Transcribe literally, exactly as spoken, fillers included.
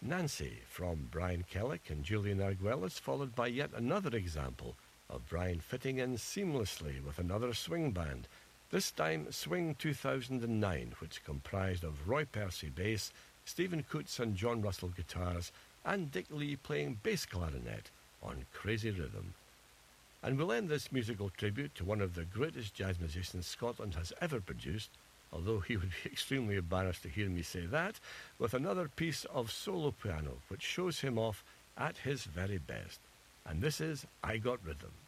Nancy from Brian Kellick and Julian Arguelles, followed by yet another example of Brian fitting in seamlessly with another swing band, this time Swing two thousand nine, which comprised of Roy Percy bass, Stephen Coots and John Russell guitars, and Dick Lee playing bass clarinet on Crazy Rhythm. And we'll end this musical tribute to one of the greatest jazz musicians Scotland has ever produced, although he would be extremely embarrassed to hear me say that, with another piece of solo piano which shows him off at his very best. And this is I Got Rhythm.